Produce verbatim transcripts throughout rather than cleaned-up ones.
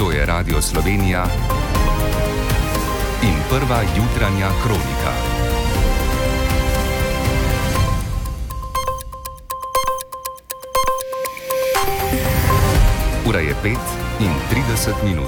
To je Radio Slovenija in prva jutranja kronika. Ura je pet in trideset minut.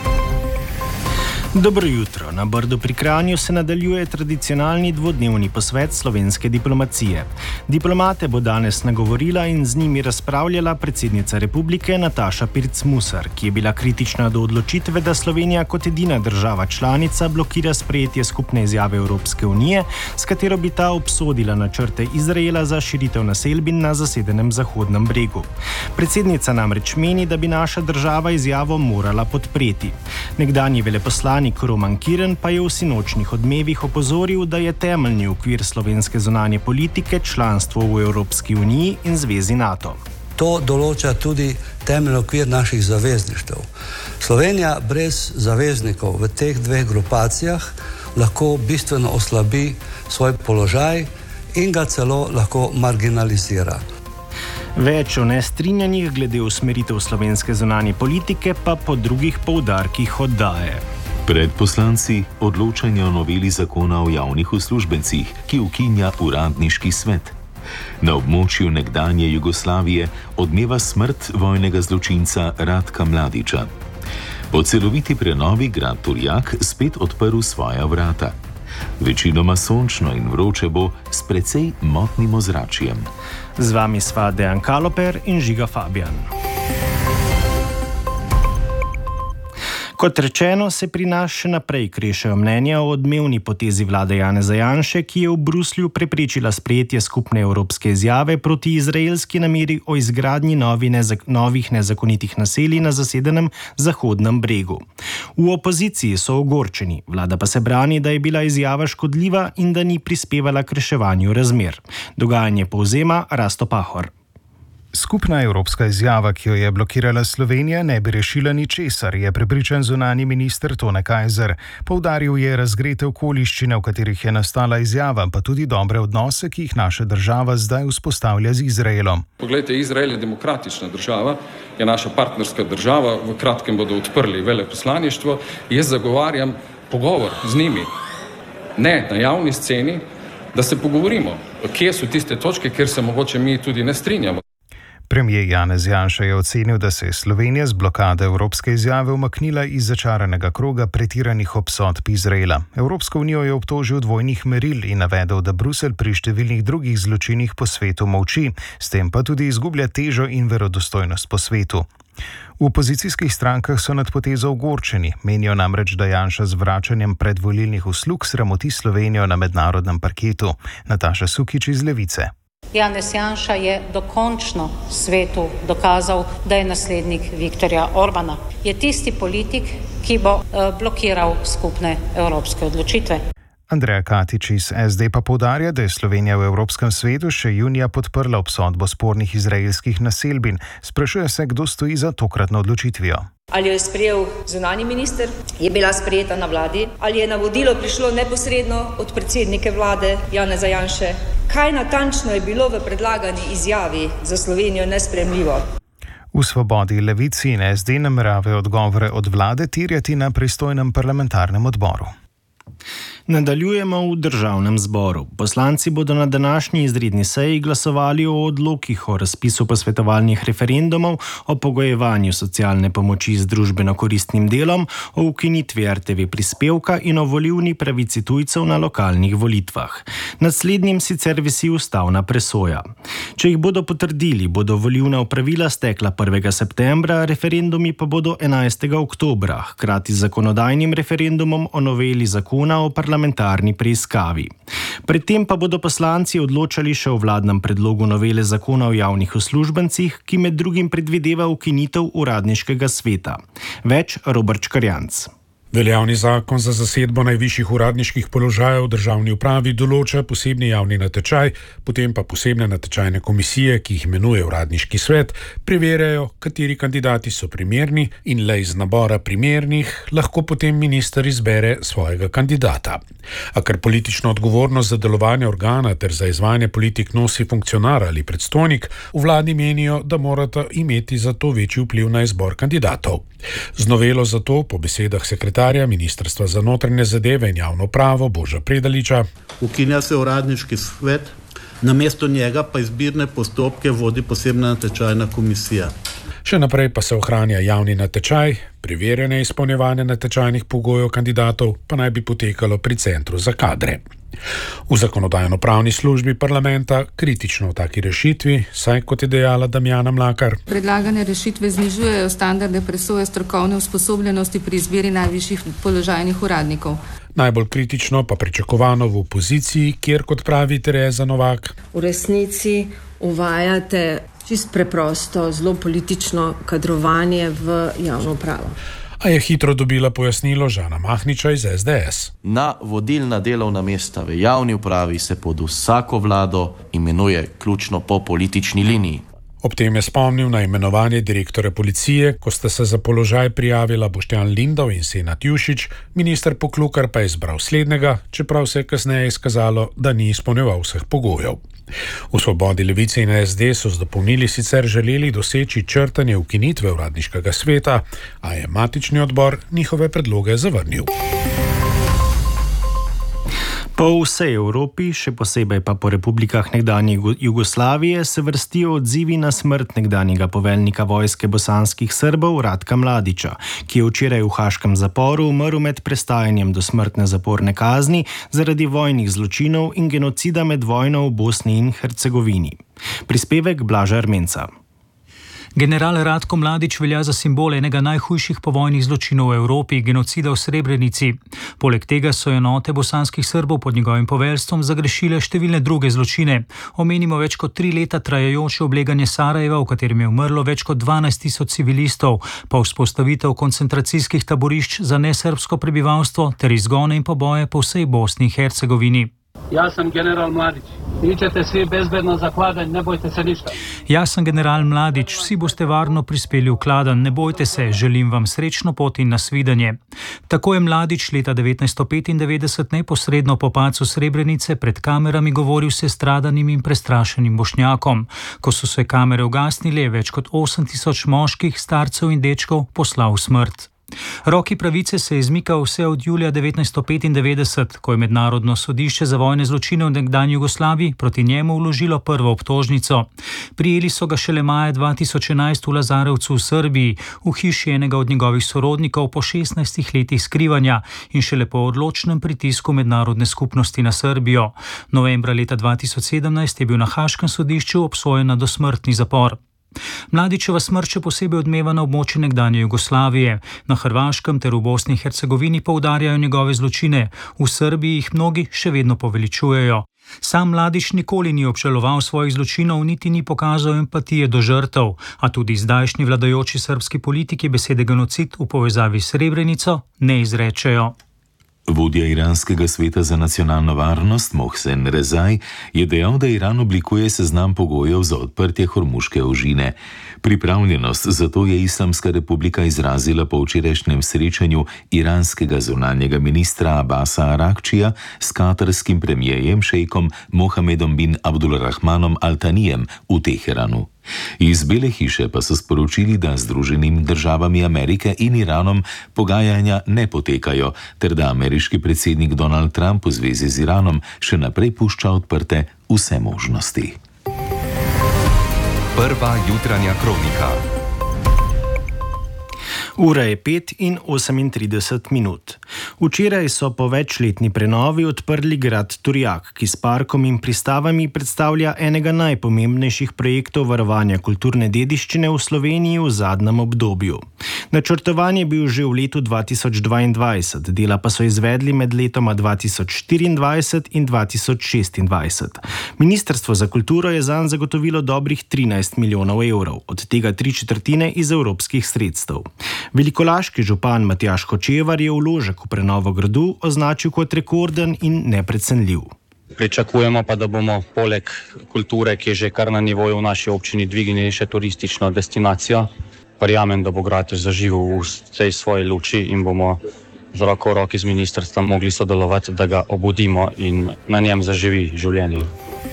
Dobro jutro. Na Brdu pri Kranju se nadaljuje tradicionalni dvodnevni posvet slovenske diplomacije. Diplomate bo danes nagovorila in z njimi razpravljala predsednica republike Nataša Pirc-Musar, ki je bila kritična do odločitve, da Slovenija kot edina država članica blokira sprejetje skupne izjave Evropske unije, s katero bi ta obsodila načrte Izraela za širitev naselbin na zasedenem Zahodnem bregu. Predsednica namreč meni, da bi naša država izjavo morala podpreti. Nekdanji veleposlanik Roman Kirn pa je v sinočnih odmevih opozoril, da je temeljni okvir slovenske zunanje politike članstvo v Evropski uniji in zvezi NATO. To določa tudi temeljni okvir naših zavezništev. Slovenija brez zaveznikov v teh dveh grupacijah lahko bistveno oslabi svoj položaj in ga celo lahko marginalizira. Več o nestrinjanjih glede usmeritev slovenske zunanje politike pa po drugih poudarkih oddaje. Pred poslanci odločanje o noveli zakona o javnih uslužbencih, ki ukinja uradniški svet. Na območju nekdanje Jugoslavije odmeva smrt vojnega zločinca Ratka Mladića. Po celoviti prenovi grad Turjak spet odprl svoja vrata. Večinoma sončno in vroče bo s precej motnim ozračjem. Z vami sva Dejan Kaloper in Žiga Fabijan. Kot rečeno, se pri nas še naprej krešejo mnenja o odmevni potezi vlade Janeza Janše, ki je v Bruslju preprečila sprejetje skupne evropske izjave proti izraelski nameri o izgradnji novi nezak- novih nezakonitih naselij na zasedenem Zahodnem bregu. V opoziciji so ogorčeni, vlada pa se brani, da je bila izjava škodljiva in da ni prispevala k reševanju razmer. Dogajanje povzema Rasto Pahor. Skupna evropska izjava, ki jo je blokirala Slovenija, ne bi rešila ničesar, je prepričan zunanji minister Tone Kajzer. Poudaril je razgrete okoliščine, v katerih je nastala izjava, pa tudi dobre odnose, ki jih naša država zdaj vzpostavlja z Izraelom. Poglejte, Izrael je demokratična država, je naša partnerska država, v kratkem bodo odprli veleposlaništvo. Jaz zagovarjam pogovor z njimi, ne na javni sceni, da se pogovorimo, kje so tiste točke, kjer se mogoče mi tudi ne strinjamo. Premijer Janez Janša je ocenil, da se je Slovenija z blokade evropske izjave umaknila iz začaranega kroga pretiranih obsodb Izraela. Evropsko unijo je obtožil dvojnih meril in navedel, da Bruselj pri številnih drugih zločinih po svetu molči, s tem pa tudi izgublja težo in verodostojnost po svetu. V opozicijskih strankah so nad potezo ogorčeni, menijo namreč, da Janša z vračanjem predvolilnih uslug sramoti Slovenijo na mednarodnem parketu. Nataša Sukič iz Levice. Janez Janša je dokončno svetu dokazal, da je naslednik Viktorja Orbana. Je tisti politik, ki bo eh, blokiral skupne evropske odločitve. Andreja Katič iz S D pa poudarja, da je Slovenija v Evropskem svetu še junija podprla obsodbo spornih izraelskih naselbin. Sprašuje se, kdo stoji za tokratno odločitvijo. Ali jo je sprejel zunanji minister, je bila sprejeta na vladi, ali je navodilo prišlo neposredno od predsednike vlade Janeza Janše. Kaj natančno je bilo v predlagani izjavi za Slovenijo nesprejemljivo? V Svobodi, Levici in S D nameravajo odgovore od vlade terjati na pristojnem parlamentarnem odboru. Nadaljujemo v državnem zboru. Poslanci bodo na današnji izredni seji glasovali o odlokih o razpisu posvetovalnih referendumov, o pogojevanju socialne pomoči z družbeno koristnim delom, o ukinitvi R T V prispevka in o volilni pravici tujcev na lokalnih volitvah. Nad slednjim sicer visi ustavna presoja. Če jih bodo potrdili, bodo volilna opravila stekla prvega septembra, referendumi pa bodo enajstega oktobra, hkrati z zakonodajnim referendumom o noveli zakona o parlamentarni preiskavi. Predtem pa bodo poslanci odločali še o vladnem predlogu novele zakona o javnih uslužbencih, ki med drugim predvideva ukinitev uradniškega sveta. Več Robert Škarjanc. Veljavni zakon za zasedbo najvišjih uradniških položajev v državni upravi določa posebni javni natečaj, potem pa posebne natečajne komisije, ki jih imenuje uradniški svet, preverjajo, kateri kandidati so primerni in le iz nabora primernih lahko potem minister izbere svojega kandidata. A ker politično odgovornost za delovanje organa ter za izvajanje politik nosi funkcionar ali predstojnik, v vladi menijo, da morata imeti za to večji vpliv na izbor kandidatov. Z novelo zato, po besedah sekretarja Ministrstva za notranje zadeve in javno pravo Boža Predaliča, ukinja se uradniški svet, namesto njega pa izbirne postopke vodi posebna natečajna komisija. Še naprej pa se ohranja javni natečaj, preverjanje izpolnjevanja natečajnih pogojev kandidatov pa naj bi potekalo pri Centru za kadre. V zakonodajno-pravni službi parlamenta kritično v taki rešitvi, saj kot je dejala Damjana Mlakar. Predlagane rešitve znižujejo standarde presoje strokovne usposobljenosti pri izbiri najvišjih položajnih uradnikov. Najbolj kritično pa pričakovano v opoziciji, kjer, kot pravi Tereza Novak, v resnici uvajate čisto preprosto, zelo politično kadrovanje v javno upravo. A je hitro dobila pojasnilo Žana Mahniča iz es de es. Na vodilna delovna mesta v javni upravi se pod vsako vlado imenuje ključno po politični liniji. Ob tem je spomnil na imenovanje direktorja policije, ko sta se za položaj prijavila Boštjan Lindav in Senad Jušić, minister Poklukar pa je izbral slednjega, čeprav se je kasneje izkazalo, da ni izpolnjeval vseh pogojev. V Svobodi, Levici in es de so z dopolnili sicer želeli doseči črtanje ukinitve uradniškega sveta, a je matični odbor njihove predloge zavrnil. Po vsej Evropi, še posebej pa po republikah nekdanje Jugoslavije, se vrstijo odzivi na smrt nekdanjega poveljnika vojske bosanskih Srbov Ratka Mladića, ki je včeraj v haaškem zaporu umrl med prestajanjem do smrtne zaporne kazni zaradi vojnih zločinov in genocida med vojno v Bosni in Hercegovini. Prispevek Blaža Ermenca. General Ratko Mladić velja za simbol enega najhujših povojnih zločinov v Evropi, genocida v Srebrenici. Poleg tega so enote bosanskih Srbov pod njegovim poveljstvom zagrešile številne druge zločine. Omenimo več kot tri leta trajajoče obleganje Sarajeva, v katerem je umrlo več kot dvanajst tisoč civilistov, pa vzpostavitev koncentracijskih taborišč za nesrbsko prebivalstvo ter izgone in poboje po vsej Bosni in Hercegovini. Jaz sem general Mladić. Ićete svi bezbedno za Kladanj, ne bojte se ništa. Jaz sem general Mladić, vsi boste varno prispeli v Kladanj, ne bojte se, želim vam srečno pot in nasvidenje. Tako je Mladić leta devetnajststo petindevetdeset neposredno po padcu Srebrenice pred kamerami govoril se stradanim in prestrašenim Bošnjakom. Ko so se kamere ugasnile, je več kot osem tisoč moških, starcev in dečkov poslal v smrt. Roki pravice se je izmikal vse od julija devetnajststo petindevetdeset, ko je Mednarodno sodišče za vojne zločine v nekdanji Jugoslaviji proti njemu vložilo prvo obtožnico. Prijeli so ga šele maja dva tisoč enajst v Lazarevcu v Srbiji, v hiši enega od njegovih sorodnikov po šestnajstih letih skrivanja in šele po odločnem pritisku mednarodne skupnosti na Srbijo. Novembra leta dva tisoč sedemnajst je bil na haaškem sodišču obsojen na dosmrtni zapor. Mladićeva smrt še posebej odmeva na območju nekdanje Jugoslavije. Na Hrvaškem ter v Bosni in Hercegovini poudarjajo njegove zločine, v Srbiji jih mnogi še vedno poveličujejo. Sam Mladić nikoli ni obžaloval svojih zločinov, niti ni pokazal empatije do žrtev, a tudi zdajšnji vladajoči srbski politiki besede genocid v povezavi s Srebrenico ne izrečejo. Vodja iranskega sveta za nacionalno varnost Mohsen Rezaj je dejal, da Iran oblikuje seznam pogojev za odprtje Hormuške ožine. Pripravljenost za to je Islamska republika izrazila po včerajšnjem srečanju iranskega zunanjega ministra Abasa Arakčija s katarskim premijejem šejkom Mohamedom bin Abdulrahmanom Al-Tanijem v Teheranu. Iz Bele hiše pa so sporočili, da Združenim državami Amerike in Iranom pogajanja ne potekajo, ter da ameriški predsednik Donald Trump v zvezi z Iranom še naprej pušča odprte vse možnosti. Prva jutranja kronika. Ura je pet in osemintrideset minut. Včeraj so po večletni prenovi odprli grad Turjak, ki s parkom in pristavami predstavlja enega najpomembnejših projektov varovanja kulturne dediščine v Sloveniji v zadnjem obdobju. Načrtovan je bil že v letu dva tisoč dvaindvajset, dela pa so izvedli med letoma dva tisoč štiriindvajset in dva tisoč šestindvajset. Ministrstvo za kulturo je zanj zagotovilo dobrih trinajst milijonov evrov, od tega tri četrtine iz evropskih sredstev. Velikolaški župan Matjaž Hočevar je vložek v prenovo gradu označil kot rekorden in neprecenljiv. Pričakujemo pa, da bomo poleg kulture, ki je že kar na nivoju v naši občini, dvignili še turistično destinacijo. Verjamem, da bo grad zaživel v tej svoji luči in bomo z roko v roki z ministrstvom mogli sodelovati, da ga obudimo in na njem zaživi življenje.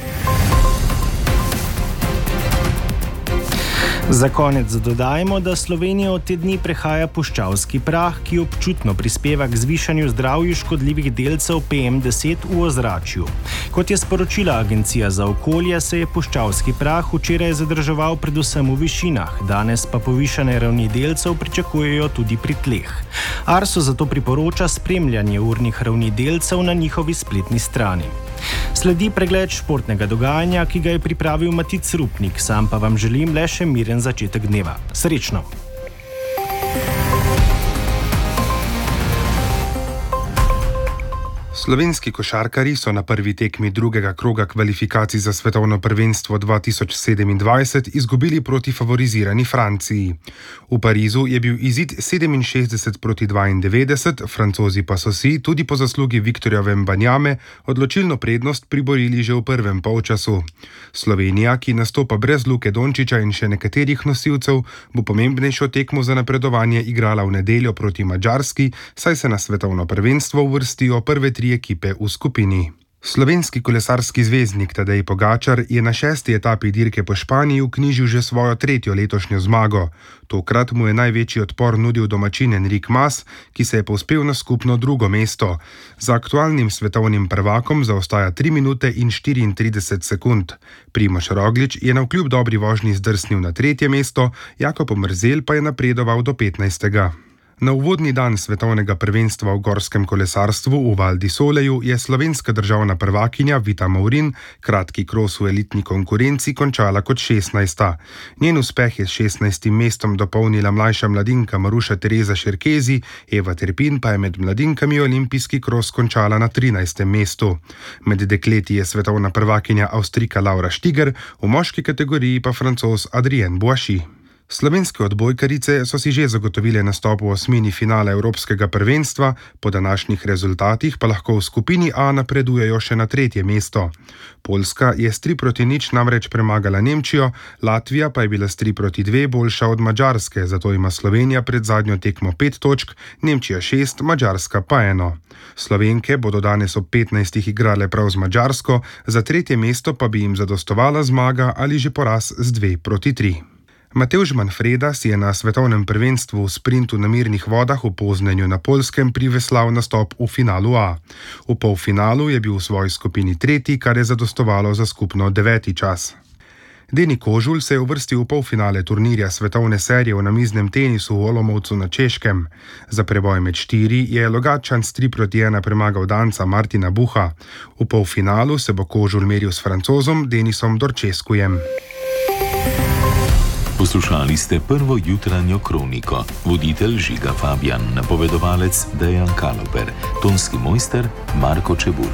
Za konec dodajmo, da Slovenija od te dni prehaja puščavski prah, ki občutno prispeva k zvišanju zdravju škodljivih delcev P M deset v ozračju. Kot je sporočila Agencija za okolje, se je puščavski prah včeraj zadrževal predvsem v višinah, danes pa povišane ravni delcev pričakujejo tudi pri tleh. Arso zato priporoča spremljanje urnih ravni delcev na njihovi spletni strani. Sledi pregled športnega dogajanja, ki ga je pripravil Matic Rupnik, sam pa vam želim le še miren začetek dneva. Srečno! Slovenski košarkarji so na prvi tekmi drugega kroga kvalifikacij za svetovno prvenstvo dva tisoč sedemindvajset izgubili proti favorizirani Franciji. V Parizu je bil izid sedeminšestdeset proti dvaindevetdeset, Francozi pa so si, tudi po zaslugi Viktorja Wembanyame, odločilno prednost priborili že v prvem polčasu. Slovenija, ki nastopa brez Luke Dončića in še nekaterih nosilcev, bo pomembnejšo tekmo za napredovanje igrala v nedeljo proti Madžarski, saj se na svetovno prvenstvo uvrstijo prve tri ekipe v skupini. Slovenski kolesarski zvezdnik Tadej Pogačar je na šesti etapi dirke po Španiji vknjižil že svojo tretjo letošnjo zmago. Tokrat mu je največji odpor nudil domačin Enric Mas, ki se je povzpel na skupno drugo mesto. Za aktualnim svetovnim prvakom zaostaja tri minute in štiriintrideset sekund. Primož Roglič je navkljub dobri vožnji zdrsnil na tretje mesto, Jakob Mrzelj pa je napredoval do petnajstega Na uvodni dan svetovnega prvenstva v gorskem kolesarstvu v Val di Soleju je slovenska državna prvakinja Vita Maurin kratki kros v elitni konkurenci končala kot šestnajsta. Njen uspeh je s šestnajstim mestom dopolnila mlajša mladinka Maruša Tereza Šerkezi, Eva Terpin pa je med mladinkami olimpijski kros končala na trinajstem mestu. Med dekleti je svetovna prvakinja Avstrijka Laura Stiger, v moški kategoriji pa Francoz Adrien Boashi. Slovenske odbojkarice so si že zagotovile nastop v osmini finale Evropskega prvenstva, po današnjih rezultatih pa lahko v skupini A napredujejo še na tretje mesto. Poljska je s tri proti nič namreč premagala Nemčijo, Latvija pa je bila s tri proti dve boljša od Madžarske, zato ima Slovenija pred zadnjo tekmo pet točk, Nemčija šest, Madžarska pa eno. Slovenke bodo danes ob petnajstih igrale prav z Madžarsko, za tretje mesto pa bi jim zadostovala zmaga ali že poraz z dve proti tri. Matevž Manfreda si je na svetovnem prvenstvu v sprintu na mirnih vodah v Poznanju na Poljskem priveslal nastop v finalu A. V polfinalu je bil v svoji skupini tretji, kar je zadostovalo za skupno deveti čas. Deni Kožul se je uvrstil v polfinale turnirja svetovne serije v namiznem tenisu v Olomoucu na Češkem. Za preboj med štiri je Logatčan s tri proti ena premagal Danca Martina Buha. V polfinalu se bo Kožul meril s Francozom Denisom Dorčeskujem. Poslušali ste prvo jutranjo kroniko. Voditelj Žiga Fabjan, napovedovalec Dejan Kaloper, tonski mojster Marko Čebul.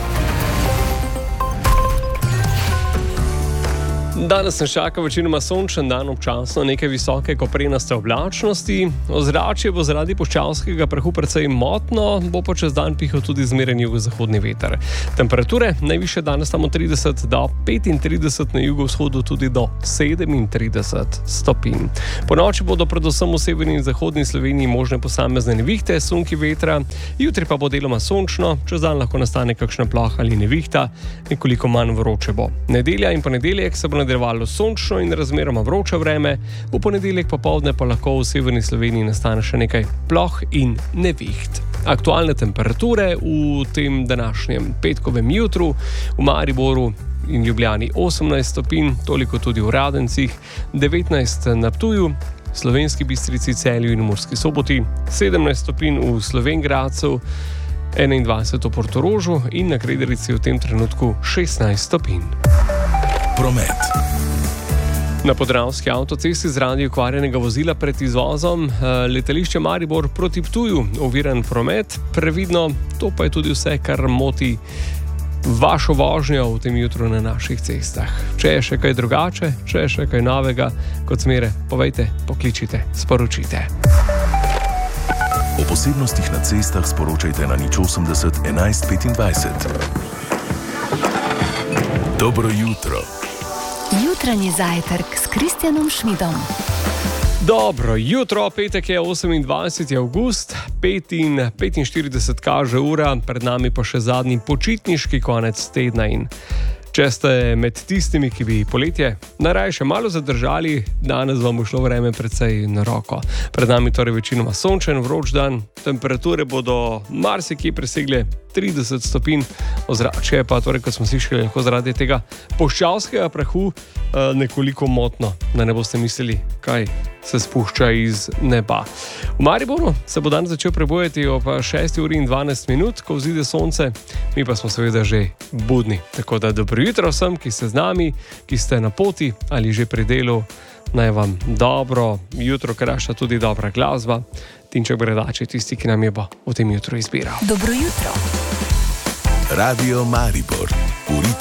Danes nas čaka večinoma sončen dan, občasno nekaj visoke koprenaste oblačnosti. Ozračje bo zaradi puščavskega prahu precej motno, bo pa čez dan pihal tudi zmeren jugozahodni veter. Temperature najvišje danes tam od trideset do petintrideset, na jugovzhodu tudi do sedemintrideset stopinj. Po noči bodo predvsem v severni in zahodni Sloveniji možne posamezne nevihte, sunki vetra, jutri pa bo deloma sončno, čez dan lahko nastane kakšna ploha ali nevihta, nekoliko manj vroče bo. Nedelja in ponedeljek se bo nadaljevalo sončno in razmeroma vroče vreme, v ponedeljek popoldne pa lahko v severni Sloveniji nastane še nekaj ploh in neviht. Aktualne temperature v tem današnjem petkovem jutru v Mariboru in Ljubljani osemnajst stopinj, toliko tudi v Radencih, devetnajst na Ptuju, Slovenski Bistrici, Celju in Murski Soboti, sedemnajst stopinj v Slovenj Gradcu, enaindvajset v Portorožu in na Krederici v tem trenutku šestnajst stopinj. Promet. Na Podravski avtocesti zaradi okvarjenega vozila pred izvozom letališče Maribor proti Ptuju oviran promet, previdno, to pa je tudi vse, kar moti vašo vožnjo v tem jutru na naših cestah. Če je še kaj drugače, če je še kaj novega, kot zmeraj, povejte, pokličite, sporočite. O posebnostih na cestah sporočajte na nič osemdeset enajst petindvajset. Dobro jutro. Jutranji zajtrk s Kristjanom Šmidom. Dobro jutro, petek je osemindvajseti avgust, pet in petinštirideset kaže ura, pred nami pa še zadnji počitniški konec tedna in če ste med tistimi, ki bi poletje najraje še malo zadržali, danes vam bo šlo vreme precej na roko. Pred nami torej večinoma sončen, vroč dan, temperature bodo marsikje presegle trideset stopinj, ozračje pa torej, kot smo slišali, lahko zaradi tega puščavskega prahu nekoliko motno, da ne boste mislili, kaj se spušča iz neba. V Mariboru se bo dan začel prebujati ob šesti uri in dvanajst minut, ko vzide sonce, mi pa smo seveda že budni. Tako da dobro jutro vsem, ki ste z nami, ki ste na poti ali že pri delu, naj vam dobro jutro kraša tudi dobra glasba. Tinček Bredač je tisti, ki nam je bo v tem jutru izbiral. Dobro jutro. Radio Maribor.